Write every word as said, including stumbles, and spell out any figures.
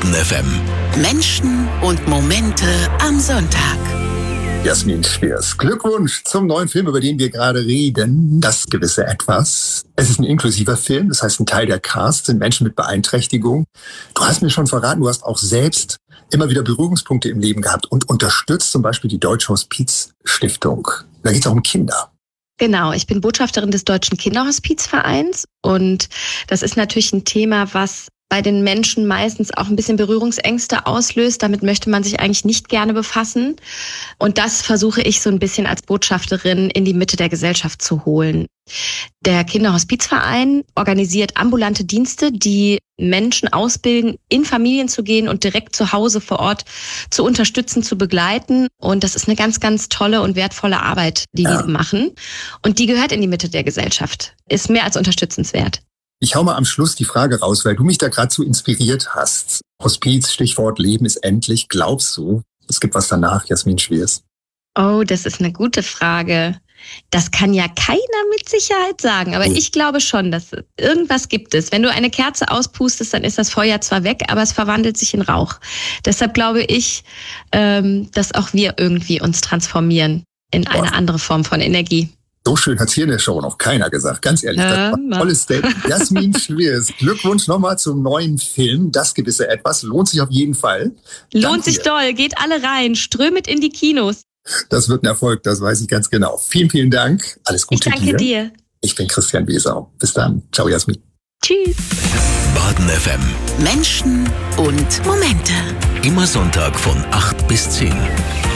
Baden F M. Menschen und Momente am Sonntag. Jasmin Schwiers, Glückwunsch zum neuen Film, über den wir gerade reden. Das gewisse Etwas. Es ist ein inklusiver Film, das heißt, ein Teil der Cast sind Menschen mit Beeinträchtigung. Du hast mir schon verraten, du hast auch selbst immer wieder Berührungspunkte im Leben gehabt und unterstützt zum Beispiel die Deutsche Hospiz-Stiftung. Da geht es auch um Kinder. Genau, ich bin Botschafterin des Deutschen Kinderhospizvereins und das ist natürlich ein Thema, was bei den Menschen meistens auch ein bisschen Berührungsängste auslöst. Damit möchte man sich eigentlich nicht gerne befassen. Und das versuche ich so ein bisschen als Botschafterin in die Mitte der Gesellschaft zu holen. Der Kinderhospizverein organisiert ambulante Dienste, die Menschen ausbilden, in Familien zu gehen und direkt zu Hause vor Ort zu unterstützen, zu begleiten. Und das ist eine ganz, ganz tolle und wertvolle Arbeit, die ja. wir machen. Und die gehört in die Mitte der Gesellschaft. Ist mehr als unterstützenswert. Ich hau mal am Schluss die Frage raus, weil du mich da gerade so inspiriert hast. Hospiz, Stichwort Leben ist endlich. Glaubst du, es gibt was danach, Jasmin Schwiers? Oh, das ist eine gute Frage. Das kann ja keiner mit Sicherheit sagen, aber ich glaube schon, dass irgendwas gibt es. Wenn du eine Kerze auspustest, dann ist das Feuer zwar weg, aber es verwandelt sich in Rauch. Deshalb glaube ich, dass auch wir irgendwie uns transformieren in eine andere Form von Energie. So schön hat's hier in der Show noch keiner gesagt. Ganz ehrlich, das war ein tolles Statement. Jasmin Schwiers, Glückwunsch nochmal zum neuen Film. Das gewisse Etwas lohnt sich auf jeden Fall. Lohnt Danke sich dir. doll. Geht alle rein. Strömet in die Kinos. Das wird ein Erfolg, das weiß ich ganz genau. Vielen, vielen Dank. Alles Gute dir. Ich danke dir. Ich bin Christian Besau. Bis dann. Ciao, Jasmin. Tschüss. Baden F M. Menschen und Momente. Immer Sonntag von acht bis zehn.